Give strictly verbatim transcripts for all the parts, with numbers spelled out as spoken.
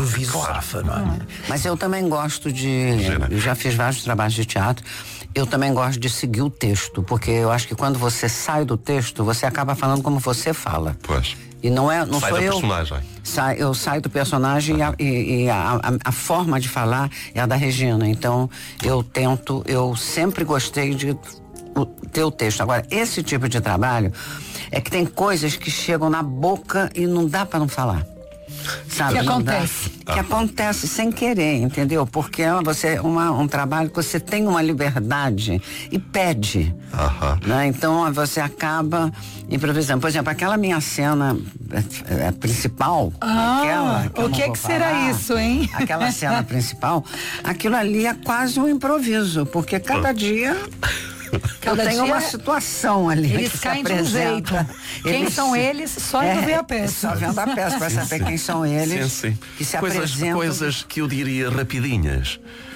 improviso safa, não é? Mas eu também gosto de... Eu já fiz vários trabalhos de teatro. Eu também gosto de seguir o texto, porque eu acho que quando você sai do texto, você acaba falando como você fala. Pois. E não é, não sai sou do eu. personagem. Sai, eu saio do personagem e, a, e, e a, a, a forma de falar é a da Regina. Então, eu tento, eu sempre gostei de o, ter o texto. Agora, esse tipo de trabalho é que tem coisas que chegam na boca e não dá para não falar. Sabe? Que acontece. Que acontece sem querer, entendeu? Porque é você, uma, um trabalho que você tem uma liberdade e pede. Uh-huh. Né? Então você acaba improvisando. Por exemplo, aquela minha cena é, é, principal. Ah, aquela, que o que que será falar, isso, hein? Aquela cena principal, aquilo ali é quase um improviso, porque cada dia. Cada eu tenho dia uma situação ali. Eles caem de um jeito. Quem eles, são eles? Só é, indo ver a peça. Só vendo a peça para saber sim. quem são eles. Sim, sim. Que se coisas, apresentam. coisas que eu diria rapidinhas.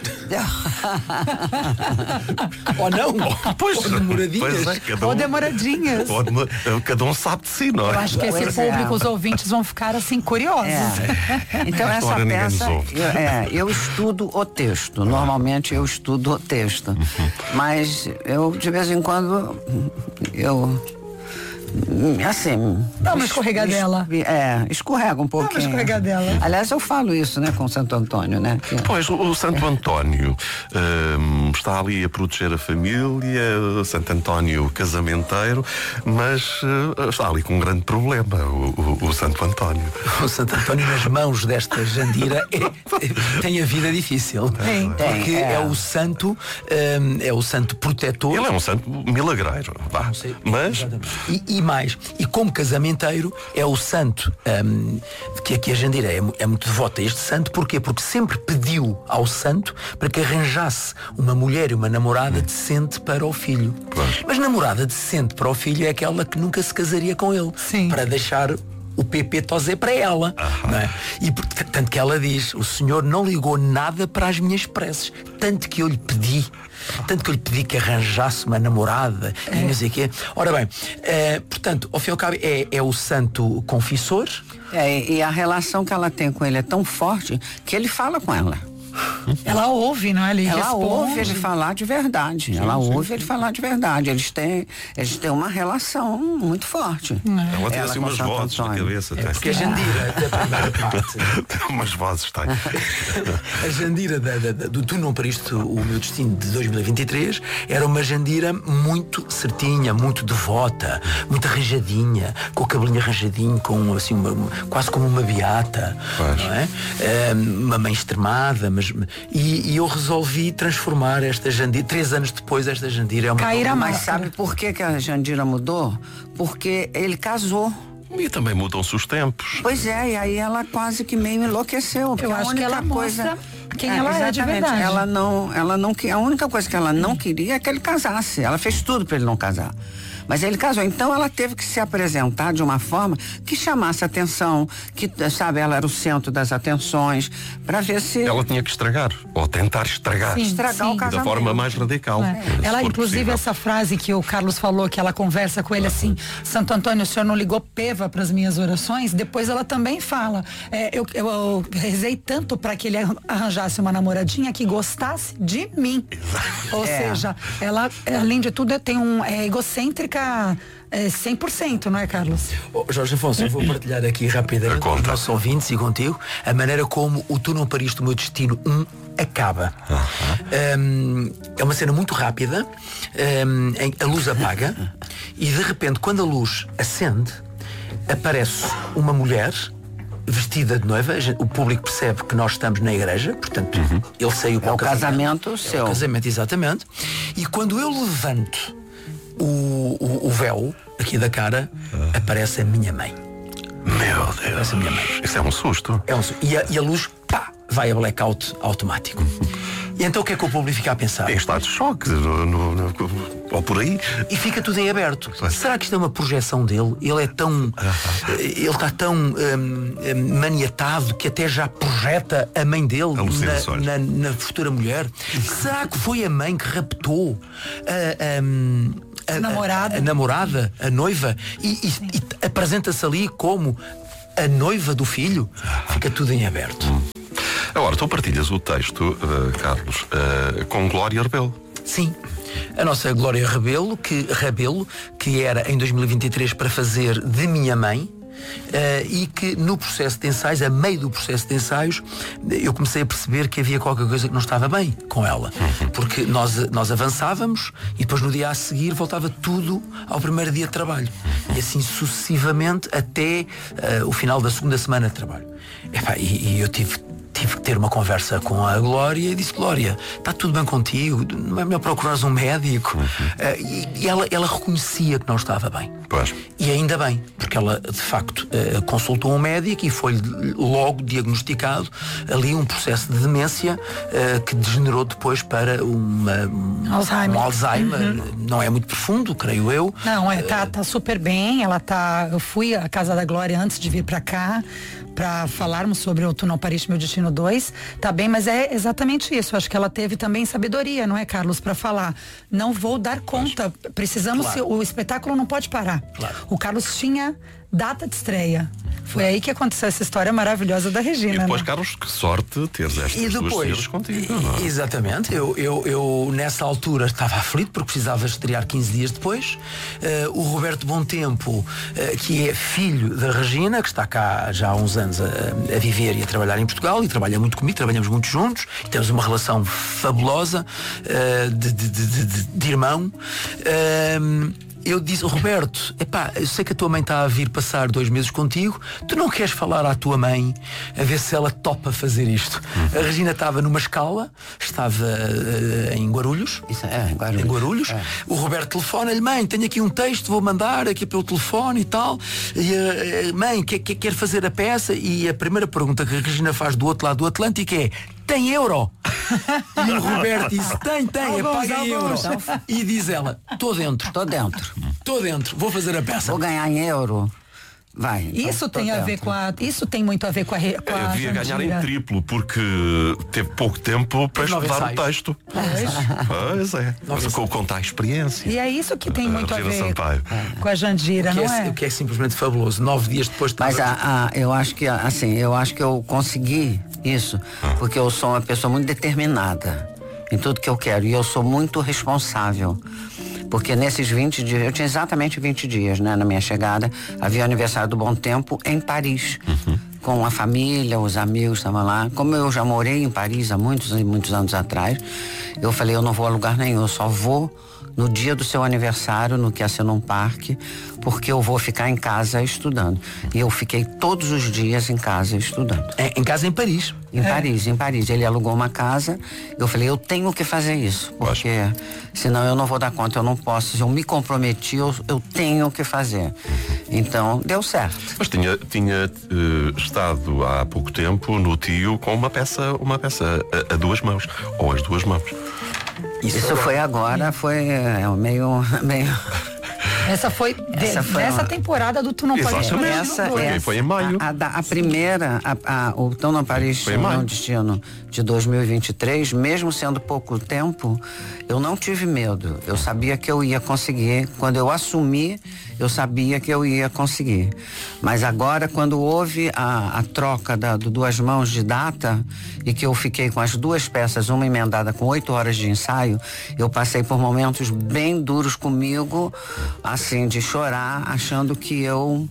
Ou não? Pois, ou demoradinhas. É, cada um, ou demoradinhas. Ou demor, cada um sabe de si, não é? Eu acho que esse pois público, é. Os ouvintes vão ficar assim curiosos. É. Então essa peça, eu, é, eu estudo o texto. Normalmente eu estudo o texto. Uhum. Mas eu, de vez em quando, eu... assim... Dá uma escorregadela. É, escorrega um pouquinho. Dá uma escorregadela. Aliás, eu falo isso, né, com Santo Antônio, né? Que... Pois, o, o Santo Antônio um, está ali a proteger a família, Santo Antônio casamenteiro, mas uh, está ali com um grande problema, o, o, o Santo Antônio. O Santo Antônio nas mãos desta Jandira é, é, tem a vida difícil. Tem, porque tem, é. é o santo, um, é o santo protetor. Ele é um santo milagreiro, vá. Sei, mas... E, e mais, e como casamenteiro é o santo um, que aqui a Jandira é, é muito devota a este santo. Porquê? Porque sempre pediu ao santo para que arranjasse uma mulher e uma namorada decente para o filho. Pois. Mas namorada decente para o filho é aquela que nunca se casaria com ele. Sim. Para deixar o P P Tosé para ela. Uh-huh. Não é? E tanto que ela diz: o senhor não ligou nada para as minhas preces, tanto que eu lhe pedi tanto que eu lhe pedi que arranjasse uma namorada é. e não sei o quê. Ora bem, uh, portanto, ao fim e ao cabo é, é o santo confessor. É, e a relação que ela tem com ele é tão forte que ele fala com ela. Ela ouve, não é? Ele ela responde. ouve ele falar de verdade. Sim, ela sim, ouve sim. ele falar de verdade. Eles têm, eles têm uma relação muito forte. É. Ela tem assim umas vozes na cabeça. É porque a Jandira da primeira parte. Tem umas vozes, tem. A Jandira da, da, da, do Tu Não Pariste o Meu Destino de dois mil e vinte e três era uma Jandira muito certinha, muito devota, muito arranjadinha, com o cabelinho arranjadinho, com assim uma, quase como uma beata, não é? É, uma mãe extremada, mas E, e eu resolvi transformar esta Jandira. Três anos depois, esta Jandira é uma... Cair a Mas sabe por que, que a Jandira mudou? Porque ele casou. E também mudam-se os tempos. Pois é, e aí ela quase que meio enlouqueceu. Eu acho que ela coisa... mostra quem é, ela é de verdade. Ela não, ela não, a única coisa que ela não queria é que ele casasse. Ela fez tudo para ele não casar. Mas ele casou, então ela teve que se apresentar de uma forma que chamasse atenção, que, sabe, ela era o centro das atenções, para ver se... Ela tinha que estragar, ou tentar estragar. Sim, estragar sim. o casamento. Da forma mais radical. É. Ela, inclusive, possível. Essa frase que o Carlos falou, que ela conversa com ele assim: Santo Antônio, o senhor não ligou peva para as minhas orações? Depois ela também fala, é, eu, eu, eu rezei tanto para que ele arranjasse uma namoradinha que gostasse de mim. Exato. Ou é. seja, ela, além de tudo, tem um, é egocêntrica é, cem por cento, não é, Carlos? Oh, Jorge Afonso, eu vou partilhar aqui rapidamente com os nossos ouvintes e contigo a maneira como o Tu Não Pariste o Meu Destino um acaba. Uh-huh. Um, é uma cena muito rápida, um, em a luz apaga e de repente, quando a luz acende, aparece uma mulher vestida de noiva. O público percebe que nós estamos na igreja, portanto, uhum. ele saiu para é o, o casamento, casamento seu. É o casamento, exatamente. E quando eu levanto o, o, o véu aqui da cara, uh. aparece a minha mãe. Meu Deus, a minha mãe. Isso é um susto. É um susto. E, a, e a luz, pá, vai a blackout automático. E então o que é que o público fica a pensar? Em estado de choque, no, no, no, ou por aí. E fica tudo em aberto. Mas será que isto é uma projeção dele? Ele é tão... Uh-huh. Ele está tão um, maniatado que até já projeta a mãe dele na, na, na futura mulher. Será que foi a mãe que raptou a... Um, A, a namorada, a, a, namorada, a noiva, e, e, e apresenta-se ali como a noiva do filho? Fica tudo em aberto. Agora, tu partilhas o texto, uh, Carlos, uh, com Glória Rebelo. Sim. A nossa Glória Rebelo, que, Rebelo, que era em dois mil e vinte e três para fazer de minha mãe, Uh, e que no processo de ensaios, a meio do processo de ensaios, eu comecei a perceber que havia qualquer coisa que não estava bem com ela. Porque nós, nós avançávamos e depois no dia a seguir voltava tudo ao primeiro dia de trabalho. E assim sucessivamente até uh, o final da segunda semana de trabalho. Epá, e, e eu tive Tive que ter uma conversa com a Glória e disse: Glória, está tudo bem contigo? Não é melhor procurares um médico? Uhum. Uh, e e ela, ela reconhecia que não estava bem. Pois. E ainda bem, porque ela de facto uh, consultou um médico e foi logo diagnosticado ali um processo de demência uh, que degenerou depois para uma, Alzheimer. um Alzheimer. Uhum. Não é muito profundo, creio eu. Não, é, tá, tá super bem. Ela tá. Eu fui à casa da Glória antes de vir para cá para falarmos sobre o Tu Não Pariste Meu Destino dois, tá bem, mas é exatamente isso. Eu acho que ela teve também sabedoria, não é, Carlos, para falar. Não vou dar conta. Precisamos, claro. O espetáculo não pode parar. Claro. O Carlos tinha data de estreia. Foi aí que aconteceu essa história maravilhosa da Regina. E depois, né? Carlos, que sorte teres estas e depois, duas senhoras contigo. Não? Exatamente. Eu, eu, eu, nessa altura, estava aflito porque precisava estrear quinze dias depois. Uh, o Roberto Bom Tempo, uh, que é filho da Regina, que está cá já há uns anos a, a viver e a trabalhar em Portugal, e trabalha muito comigo, trabalhamos muito juntos, e temos uma relação fabulosa uh, de, de, de, de, de irmão. Uh, Eu disse: Roberto, epá, eu sei que a tua mãe está a vir passar dois meses contigo, tu não queres falar à tua mãe a ver se ela topa fazer isto? Uhum. A Regina estava numa escala, estava uh, em Guarulhos. Isso é, em Guarulhos. Em Guarulhos. É. O Roberto telefona-lhe: mãe, tenho aqui um texto, vou mandar aqui pelo telefone e tal. E a uh, mãe quer, quer, quer fazer a peça, e a primeira pergunta que a Regina faz do outro lado do Atlântico é: tem euro? E o Roberto disse: tem, tem, é paga em euro. E diz ela: estou dentro. Estou dentro. Estou dentro, vou fazer a peça. Vou ganhar em euro. Vai. Então, isso tem a ver com a. Isso tem muito a ver com a. Com eu a devia Jandira. ganhar em triplo, porque teve pouco tempo para estudar o texto. Pois é. Mas com contar a experiência. E é isso que tem muito a, a ver Sampaio. com a Jandira, o não é, é? O que é simplesmente fabuloso. Nove dias depois de Mas a, a, eu acho que assim, eu acho que eu consegui isso, ah. porque eu sou uma pessoa muito determinada em tudo que eu quero, e eu sou muito responsável. Porque nesses vinte dias, eu tinha exatamente vinte dias, né? Na minha chegada, havia o aniversário do Bom Tempo em Paris. Uhum. Com a família, os amigos estavam lá. Como eu já morei em Paris há muitos e muitos anos atrás, eu falei: eu não vou a lugar nenhum, eu só vou no dia do seu aniversário, no que ia ser num parque, porque eu vou ficar em casa estudando. E eu fiquei todos os dias em casa estudando. É, em casa em Paris? Em é. Paris, em Paris. Ele alugou uma casa, eu falei: eu tenho que fazer isso, porque Acho. senão eu não vou dar conta, eu não posso. Se eu me comprometi, eu, eu tenho que fazer. Então, deu certo. Mas tinha, tinha uh, estado há pouco tempo no Tio com uma peça, uma peça a, a duas mãos, ou as duas mãos. Isso, Isso foi agora, foi é, meio, meio... Essa foi, de, essa foi dessa uma... temporada do Tu Não Pariste Meu Destino. Essa, foi, essa, foi em maio. A, a, a primeira, a, a, o Tu Não Pariste Meu Destino de dois mil e vinte e três, mesmo sendo pouco tempo, eu não tive medo. Eu sabia que eu ia conseguir. Quando eu assumi, eu sabia que eu ia conseguir. Mas agora, quando houve a, a troca da, do duas mãos de data, e que eu fiquei com as duas peças, uma emendada com oito horas de ensaio, eu passei por momentos bem duros comigo, assim, de chorar, achando que eu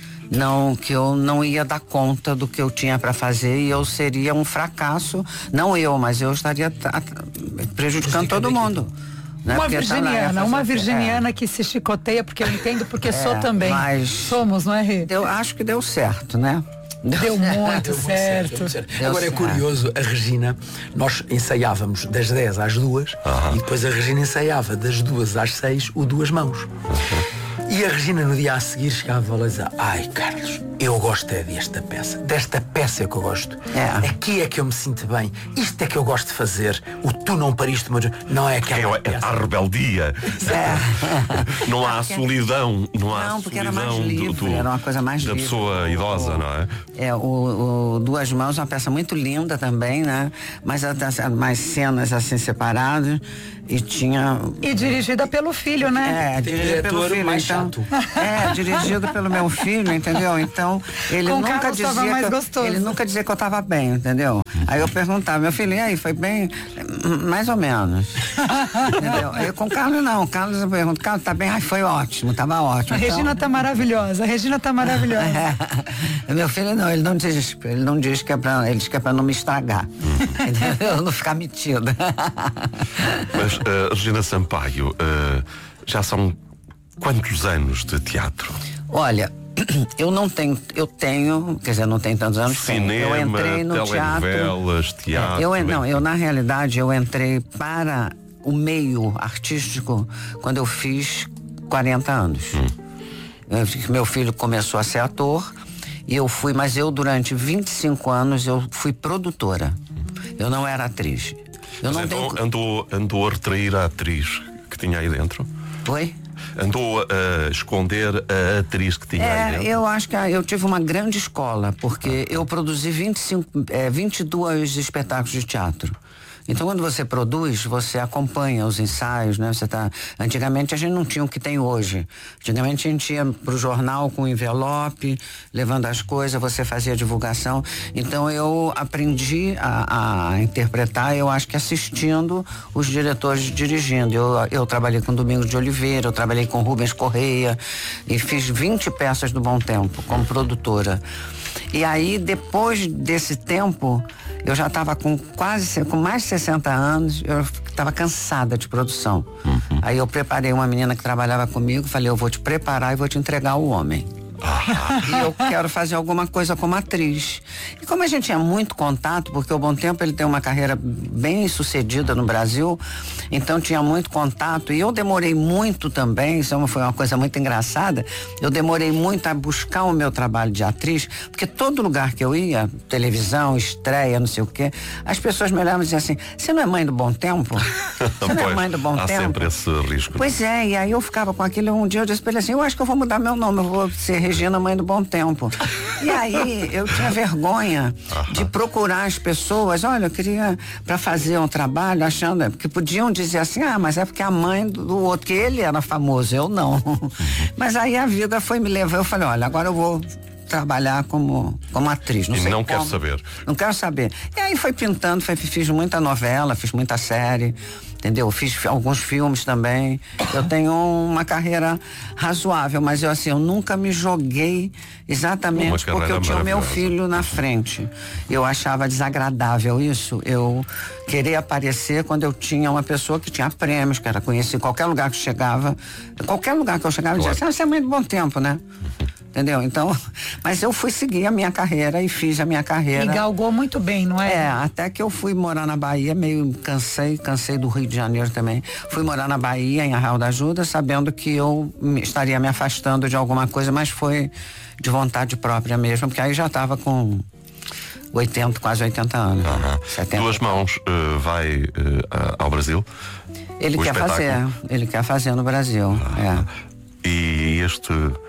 não que eu não ia dar conta do que eu tinha para fazer, e eu seria um fracasso. Não eu, mas eu estaria t- prejudicando todo mundo. Né? Uma porque virginiana, tá uma virginiana é. que se chicoteia, porque eu entendo, porque é, sou também. Mas somos, não é, Rê? Eu acho que deu certo, né? Deu, deu muito deu certo. Muito certo. Deu Agora certo. É curioso, a Regina, nós ensaiávamos das dez às duas, uh-huh. e depois a Regina ensaiava das duas às seis o duas mãos. Uh-huh. E a Regina no dia a seguir chegava lá e dizia: ai, Carlos, eu gosto é desta peça. Desta peça é que eu gosto. É. Aqui é que eu me sinto bem. Isto é que eu gosto de fazer. O Tu Não Pariste Meu Destino. Não é aquela é, peça. A rebeldia. É. Não há a solidão. Não há não, a porque solidão era mais livre, do, do, era uma coisa mais da livre. pessoa idosa, não é? É, o, o Duas Mãos é uma peça muito linda também, né? Mas mais cenas assim separadas. E tinha... E dirigida pelo filho, né? É, dirigida pelo filho, mais então... chato. É, dirigido pelo meu filho, entendeu? Então Então, ele Com nunca Carlos dizia tava mais que eu, gostoso. ele nunca dizia que eu tava bem, entendeu? Aí eu perguntava, meu filho, e aí, foi bem? Mais ou menos. Entendeu? Aí, com o Carlos não, o Carlos eu pergunto, Carlos, tá bem? Ai, foi ótimo, tava ótimo. A Então, Regina tá maravilhosa, a Regina tá maravilhosa. é, meu filho não, ele não diz, ele não diz que é pra, ele diz que é pra não me estragar. Entendeu? Não ficar metida. Mas, uh, Regina Sampaio, uh, já são quantos anos de teatro? Olha, eu não tenho, eu tenho, quer dizer, não tenho tantos anos. Cinema, eu entrei no telenovelas, teatro. teatro. Eu, não, eu na realidade eu entrei para o meio artístico quando eu fiz quarenta anos. Hum. Eu, meu filho começou a ser ator e eu fui, mas eu durante vinte e cinco anos eu fui produtora. Eu não era atriz. Eu mas não então tenho... andou, andou a retrair a atriz que tinha aí dentro? Oi? Andou a esconder a atriz que tinha é, aí dentro? Eu acho que eu tive uma grande escola, porque eu produzi vinte e cinco, é, vinte e dois espetáculos de teatro. Então, quando você produz, você acompanha os ensaios, né? Você tá... Antigamente a gente não tinha o que tem hoje. Antigamente a gente ia pro jornal com envelope, levando as coisas, você fazia a divulgação. Então eu aprendi a, a interpretar, eu acho que assistindo os diretores dirigindo. Eu, eu trabalhei com Domingos de Oliveira, eu trabalhei com Rubens Correia e fiz vinte peças do Bom Tempo como produtora. E aí, depois desse tempo, eu já estava com quase, com mais de sessenta anos, eu estava cansada de produção. Uhum. Aí eu preparei uma menina que trabalhava comigo, falei, eu vou te preparar e vou te entregar o homem. Ah. E eu quero fazer alguma coisa como atriz. E como a gente tinha muito contato, porque o Bom Tempo ele tem uma carreira bem sucedida no Brasil, então tinha muito contato e eu demorei muito também, isso foi uma coisa muito engraçada, eu demorei muito a buscar o meu trabalho de atriz, porque todo lugar que eu ia, televisão, estreia, não sei o quê, as pessoas me olhavam e diziam assim, você não é mãe do Bom Tempo? Você não é mãe do Bom há Tempo? Há sempre esse risco. Pois é, e aí eu ficava com aquilo, um dia eu disse pra ele assim, eu acho que eu vou mudar meu nome, eu vou ser Regina, mãe do Bom Tempo. E aí eu tinha vergonha uh-huh. de procurar as pessoas, olha, eu queria para fazer um trabalho, achando que podiam dizer assim, ah, mas é porque a mãe do outro, que ele era famoso, eu não. Uh-huh. Mas aí a vida foi me levar, eu falei, olha, agora eu vou trabalhar como, como atriz. Não e sei não como. quer saber. Não quero saber. E aí foi pintando, foi, fiz muita novela, fiz muita série, entendeu? Fiz alguns filmes também. Eu tenho uma carreira razoável, mas eu assim, eu nunca me joguei exatamente porque eu tinha o meu filho na frente. Eu achava desagradável isso. Eu queria aparecer quando eu tinha uma pessoa que tinha prêmios, que era conhecida em qualquer lugar que chegava. Qualquer lugar que eu chegava, claro. Eu dizia assim, ah, você é mãe do Bom Tempo, né? Entendeu? Então, mas eu fui seguir a minha carreira e fiz a minha carreira. E galgou muito bem, não é? É, até que eu fui morar na Bahia, meio cansei, cansei do Rio de Janeiro também. Fui morar na Bahia, em Arraial da Ajuda, sabendo que eu me, estaria me afastando de alguma coisa, mas foi de vontade própria mesmo, porque aí já estava com oitenta, quase oitenta anos. Uhum. setenta. Duas Mãos uh, vai uh, ao Brasil? Ele quer espetáculo? fazer, ele quer fazer no Brasil. Uhum. É. E este...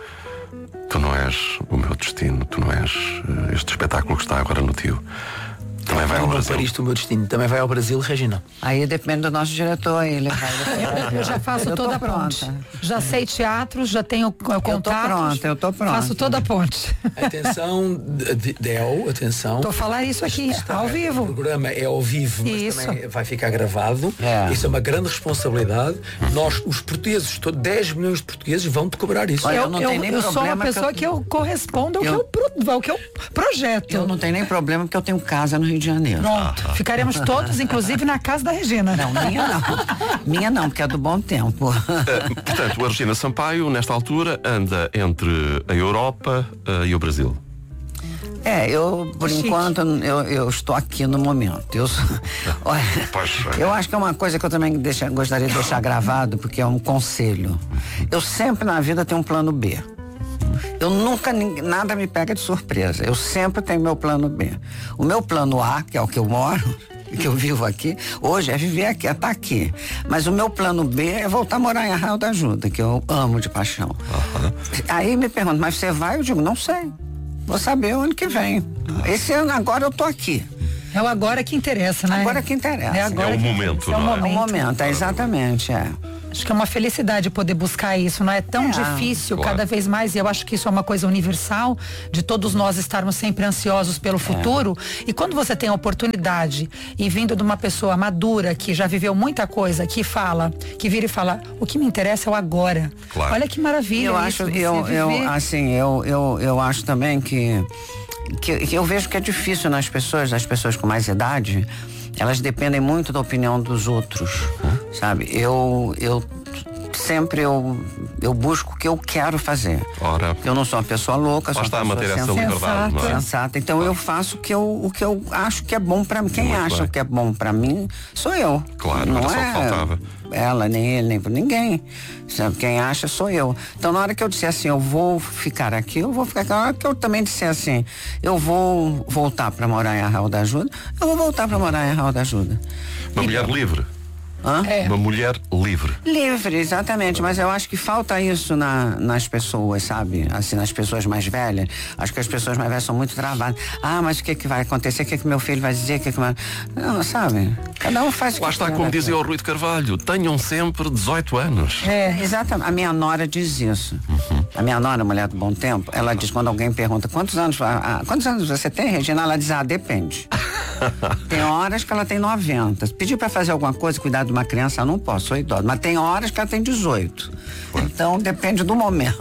Tu não és o meu destino, tu não és uh, este espetáculo que está agora no Tio. Também vai ao Brasil. Paris, o meu destino. Também vai ao Brasil, Regina. Aí depende do nosso diretor. Ele vai... Eu já faço eu toda a ponte. Pronta. Já sei teatro, já tenho contatos. Eu tô pronta, eu tô pronta. Faço toda a ponte. Atenção, Del, atenção. Tô a falar isso aqui, Está, ao vivo. O programa é ao vivo, mas isso. também vai ficar gravado. É. Isso é uma grande responsabilidade. Nós, os portugueses, todos dez milhões de portugueses vão te cobrar isso. Olha, eu, eu não eu, tenho nem eu problema. sou uma pessoa que eu, que eu correspondo ao, eu, que eu, ao que eu projeto. Eu não tenho nem problema porque eu tenho casa no Rio de Janeiro. Pronto. Ah, Ficaremos todos, inclusive, na casa da Regina. Não, minha não. Minha não, porque é do Bom Tempo. Uh, portanto, a Regina Sampaio, nesta altura, anda entre a Europa uh, e o Brasil. É, eu, por Chique. enquanto, eu, eu estou aqui no momento. Eu, olha, eu acho que é uma coisa que eu também deixa, gostaria de deixar gravado, porque é um conselho. Eu sempre na vida tenho um plano B. Eu nunca, nada me pega de surpresa. Eu sempre tenho meu plano B. O meu plano A, que é o que eu moro, que eu vivo aqui, hoje é viver aqui, é estar aqui. Mas o meu plano B é voltar a morar em Arraial da Ajuda, que eu amo de paixão. Uhum. Aí me perguntam, mas você vai? Eu digo, não sei. Vou saber o ano que vem. Esse ano, agora eu tô aqui. É o agora que interessa, né? Agora que interessa. É, agora é o que momento, é o não é? É o momento, é exatamente, é. Acho que é uma felicidade poder buscar isso, não é tão é, difícil claro. Cada vez mais, e eu acho que isso é uma coisa universal, de todos nós estarmos sempre ansiosos pelo futuro, é. E quando você tem a oportunidade, e vindo de uma pessoa madura, que já viveu muita coisa, que fala, que vira e fala, o que me interessa é o agora. Claro. Olha que maravilha. Eu acho, eu, eu, assim, eu, eu, eu acho também que, que, que eu vejo que é difícil nas pessoas, as pessoas com mais idade, elas dependem muito da opinião dos outros, hum. sabe? Eu, eu sempre eu, eu busco o que eu quero fazer. Ora. Eu não sou uma pessoa louca, sou uma pessoa manter essa liberdade, não é? Sensata. Então eu faço o que eu, o que eu acho que é bom pra mim. Quem muito acha bem. O que é bom pra mim sou eu. Claro, não era é só que faltava. Ela, nem ele, nem ninguém. Sabe? Quem acha sou eu. Então na hora que eu disser assim, eu vou ficar aqui, eu vou ficar aqui. Na hora que eu também disser assim, eu vou voltar pra morar em Arraial da Ajuda, eu vou voltar pra morar em Arraial da Ajuda. Uma e mulher eu... livre. É. Uma mulher livre. Livre, exatamente, mas eu acho que falta isso na, nas pessoas, sabe? Assim, nas pessoas mais velhas. Acho que as pessoas mais velhas são muito travadas. Ah, mas o que que vai acontecer? O que que meu filho vai dizer? O que que... Não, sabe? Cada um faz o que Lá está, como dizia o Rui de Carvalho, tenham sempre dezoito anos. É, exatamente. A minha nora diz isso. Uhum. A minha nora, mulher do Bom Tempo, ela diz, quando alguém pergunta quantos anos, ah, quantos anos você tem, Regina? Ela diz, ah, depende. Tem horas que ela tem noventa. Pedir pra fazer alguma coisa, cuidar de uma criança, eu não posso, sou idosa. Mas tem horas que ela tem dezoito. Ué. Então depende do momento.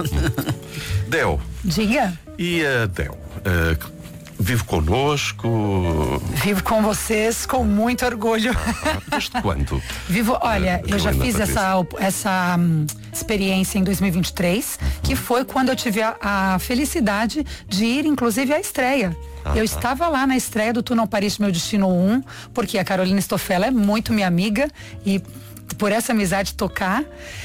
Del. Diga. E a Del? Uh, vive conosco? Vivo com vocês com muito orgulho. Ah, desde quando? Vivo, olha, uh, eu já fiz essa, essa um, experiência em dois mil e vinte e três, uhum. que foi quando eu tive a, a felicidade de ir, inclusive, à estreia. Eu estava lá na estreia do Tu Não Pariste Meu Destino um, porque a Carolina Stoffela é muito minha amiga e por essa amizade tocar.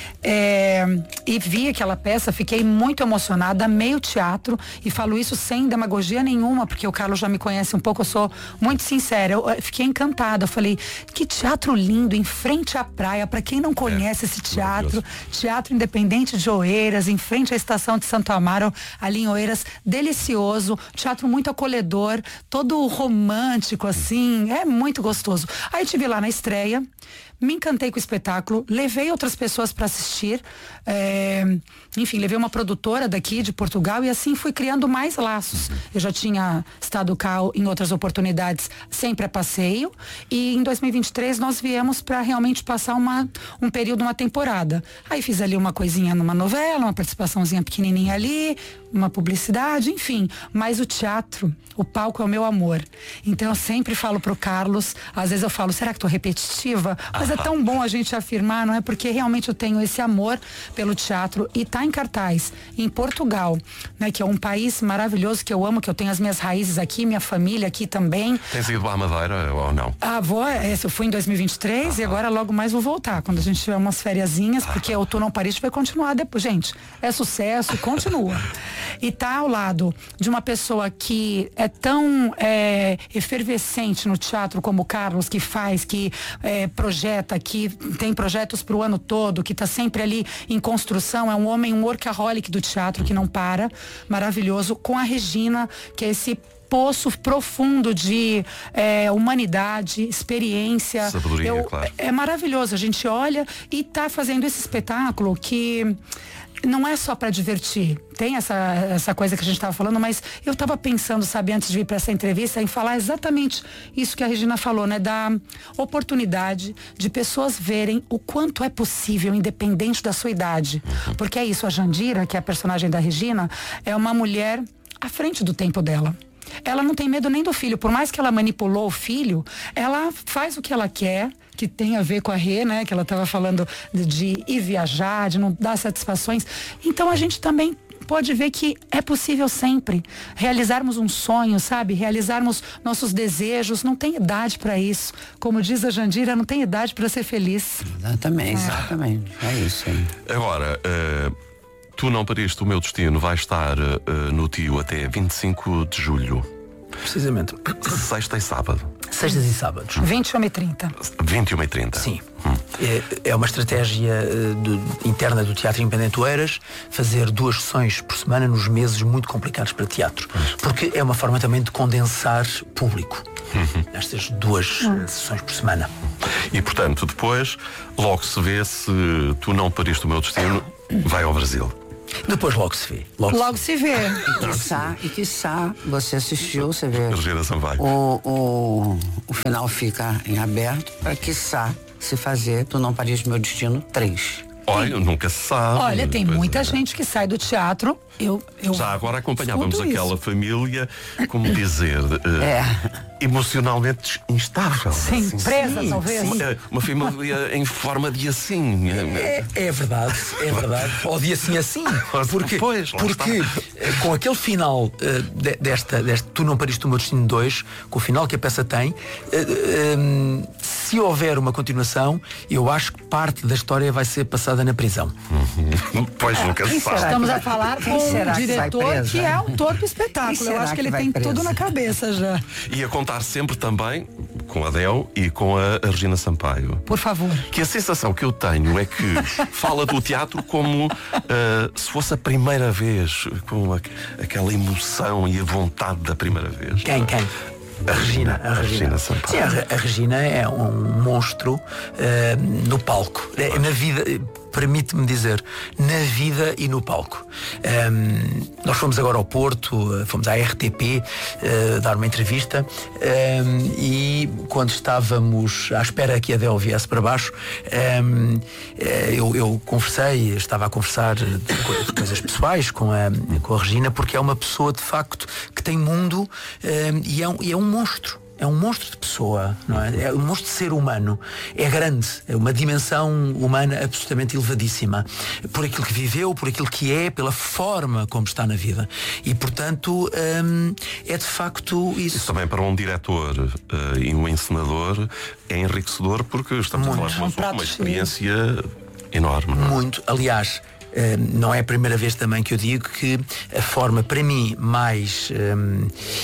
É, e vi aquela peça, fiquei muito emocionada, amei o teatro e falo isso sem demagogia nenhuma, porque o Carlos já me conhece um pouco, eu sou muito sincera, eu, eu fiquei encantada, eu falei, que teatro lindo, em frente à praia, para quem não conhece é, esse teatro, Teatro Independente de Oeiras, em frente à estação de Santo Amaro, ali em Oeiras, delicioso, teatro muito acolhedor, todo romântico assim, é muito gostoso. Aí tive lá na estreia, me encantei com o espetáculo, levei outras pessoas para assistir, é, enfim, levei uma produtora daqui de Portugal e assim fui criando mais laços. Eu já tinha estado cá em outras oportunidades, sempre a passeio, e em dois mil e vinte e três nós viemos para realmente passar uma, um período, uma temporada. Aí fiz ali uma coisinha numa novela, uma participaçãozinha pequenininha ali, uma publicidade, enfim, mas o teatro, o palco é o meu amor. Então eu sempre falo pro Carlos, às vezes eu falo, será que tô repetitiva? Mas é tão bom a gente afirmar, não é? Porque realmente eu tenho esse amor pelo teatro e tá em cartaz em Portugal, né? Que é um país maravilhoso que eu amo, que eu tenho as minhas raízes aqui, minha família aqui também. Tens ido à Madeira ou não? Ah, vou, eu fui em dois mil e vinte e três ah, e agora logo mais vou voltar, quando a gente tiver umas fériasinhas, ah, porque o Tu Não Pariste vai continuar depois. Gente, é sucesso, continua. E tá ao lado de uma pessoa que é tão é, efervescente no teatro como o Carlos, que faz, que é, projeta, que tem projetos pro ano todo, que tá sempre ali em construção, é um homem, um workaholic do teatro que não para, maravilhoso, com a Regina, que é esse poço profundo de é, humanidade, experiência. Sabedoria, Eu, claro. É maravilhoso, a gente olha e tá fazendo esse espetáculo que não é só para divertir, tem essa, essa coisa que a gente estava falando, mas eu estava pensando, sabe, antes de vir para essa entrevista, em falar exatamente isso que a Regina falou, né, da oportunidade de pessoas verem o quanto é possível, independente da sua idade, porque é isso, a Jandira, que é a personagem da Regina, é uma mulher à frente do tempo dela. Ela não tem medo nem do filho, por mais que ela manipulou o filho, ela faz o que ela quer, que tem a ver com a Rê, né? Que ela estava falando de, de ir viajar, de não dar satisfações. Então a gente também pode ver que é possível sempre realizarmos um sonho, sabe? Realizarmos nossos desejos. Não tem idade para isso. Como diz a Jandira, não tem idade para ser feliz. Exatamente, é. exatamente. É isso aí. Agora, uh... Tu Não Pariste o Meu Destino vai estar uh, no Tio até vinte e cinco de julho. Precisamente. Sexta e sábado. Sextas e sábados. vinte e uma e trinta. vinte e uma e trinta. Sim. Hum. É, é uma estratégia uh, do, interna do Teatro Independente Oeiras fazer duas sessões por semana nos meses muito complicados para teatro. Porque é uma forma também de condensar público. Uhum. Nestas duas uh, sessões por semana. E portanto, depois, logo se vê se Tu Não Pariste o Meu Destino vai ao Brasil. Depois logo se vê. Logo, logo se vê. E quiçá, e quiçá, você assistiu, você vê. Regina Sampaio. O, o, o final fica em aberto para quiçá se fazer Tu Não Pariste o Meu Destino três. Olha, nunca se sabe. Olha, tem Pois muita é. gente que sai do teatro. Eu, eu Já agora acompanhávamos escuto aquela isso. família, como dizer, uh, É. emocionalmente instável. Sim, assim, presa, sim. talvez. Uma, uma família em forma de assim. É, é verdade, é verdade. Ou de assim assim. Porque, Pois, lá porque eh, com aquele final eh, de- desta, desta Tu Não Pariste o Meu Destino dois, com o final que a peça tem, eh, eh, se houver uma continuação, eu acho que parte da história vai ser passada na prisão. Pois nunca se Quem sabe. será? Estamos que a vai- falar quem com um será que vai diretor preso, que hein? é um torpe Quem espetáculo. Eu será acho que que ele vai tem preso? tudo na cabeça já. E a contar sempre também com a Del e com a, a Regina Sampaio. Por favor. Que a sensação que eu tenho é que fala do teatro como uh, se fosse a primeira vez, com a- aquela emoção e a vontade da primeira vez. Quem, quem? A Regina, A Regina. Regina Sampaio. Sim, a, Re- a Regina é um monstro eh, no palco. É, na vida, eh, permite-me dizer, na vida e no palco. Ehm, nós fomos agora ao Porto, eh, fomos à R T P eh, dar uma entrevista ehm, e quando estávamos à espera que a Del viesse para baixo, ehm, eh, eu, eu conversei, estava a conversar de, co- de coisas pessoais com a, com a Regina, porque é uma pessoa de facto que tem mundo ehm, e é um, e é um monstro. É um monstro de pessoa, não é? É um monstro de ser humano. É grande, é uma dimensão humana absolutamente elevadíssima. Por aquilo que viveu, por aquilo que é, pela forma como está na vida. E, portanto, hum, é de facto Isso isso. também para um diretor uh, e um encenador é enriquecedor porque estamos Muito. a falar de uma Um pessoa com uma prato experiência enorme. Não é? Muito. Aliás, eh, não é a primeira vez também que eu digo que a forma, para mim, mais hum,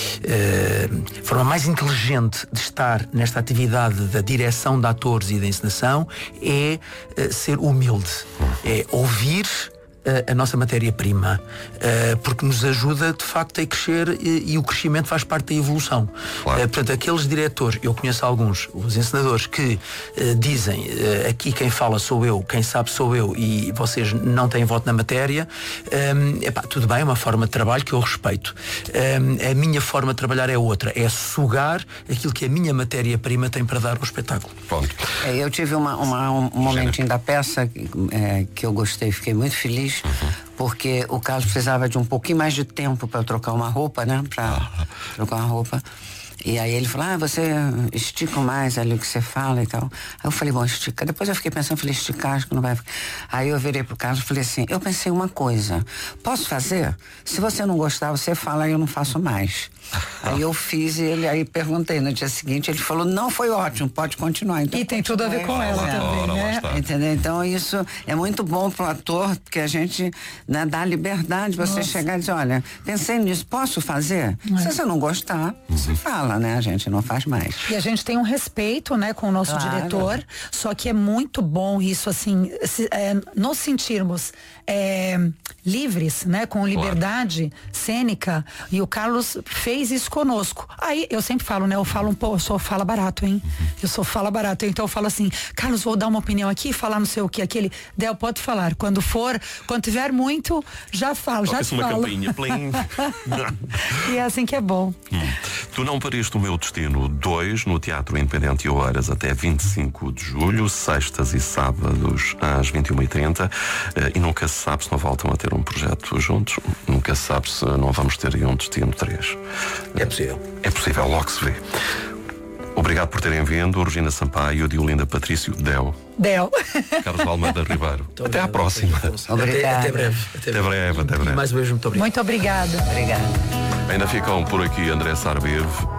eh, forma mais inteligente de estar nesta atividade da direção de atores e da encenação é eh, ser humilde. É ouvir eh, a nossa matéria-prima, eh, porque nos ajuda de facto a crescer e, e o crescimento faz parte da evolução. Claro. Eh, portanto, aqueles diretores, eu conheço alguns, os encenadores que eh, dizem eh, aqui quem fala sou eu, quem sabe sou eu e vocês não têm voto na matéria, um, epá, tudo bem, é uma forma de trabalho que eu respeito. Um, a minha forma de trabalhar é outra, é sugar aquilo que a minha matéria-prima tem para dar ao espetáculo. Pronto. É, eu tive uma, uma- um momentinho da peça é, que eu gostei, fiquei muito feliz, porque o Carlos precisava de um pouquinho mais de tempo para trocar uma roupa, né? Para trocar uma roupa. E aí ele falou, ah, você estica mais ali o que você fala e tal. Aí eu falei, bom, estica. Depois eu fiquei pensando, falei, esticar, acho que não vai. Aí eu virei pro Carlos e falei assim, eu pensei uma coisa, posso fazer? Se você não gostar, você fala, aí eu não faço mais. Aí eu fiz e ele, aí perguntei no dia seguinte, ele falou, não, foi ótimo, pode continuar. Então, E tem tudo a ver com ela Ora, também, ora, lá né? está. entendeu? Então isso é muito bom pro ator, porque a gente, né, dá liberdade, você chegar e dizer, olha, pensei nisso, posso fazer? Se você não gostar, você fala, né? A gente não faz mais. E a gente tem um respeito, né, com o nosso Claro. diretor, só que é muito bom isso, assim, se, é, nos sentirmos é, livres, né, com liberdade cênica, e o Carlos fez isso conosco. Aí, eu sempre falo, né, eu falo um pouco, eu sou fala barato, hein? Eu sou fala barato, então eu falo assim, Carlos, vou dar uma opinião aqui, falar não sei o que, aquele, Del, pode falar, quando for, quando tiver muito, já falo, já Toca-se uma falo. campainha, plim. E é assim que é bom. Tu Não Pariste o Meu Destino dois no Teatro Independente Oeiras até vinte e cinco de julho, sextas e sábados às vinte e uma e trinta, eh, e nunca se sabe se não voltam a ter um projeto juntos, nunca se sabe se não vamos ter aí um Destino três. É possível. É possível, logo se vê. Obrigado por terem vindo, Regina Sampaio, Diolinda Patrício, Del, Del. Carlos Almeida Ribeiro. Até à obrigado. próxima. Até, Obrigada. até breve. Até breve, até breve. Mais uma vez, muito obrigado. Muito obrigada. Obrigada. Ainda ficam por aqui André Sarbevo